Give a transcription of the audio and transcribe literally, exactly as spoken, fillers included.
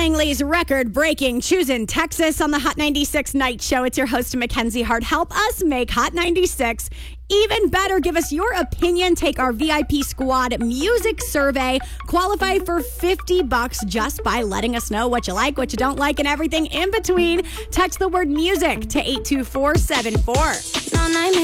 Langley's record-breaking Choosing Texas on the Hot ninety-six Night Show. It's your host, Mackenzie Hart. Help us make Hot ninety-six even better. Give us your opinion. Take our V I P Squad music survey. Qualify for fifty bucks just by letting us know what you like, what you don't like, and everything in between. Text the word music to eight two four seven four.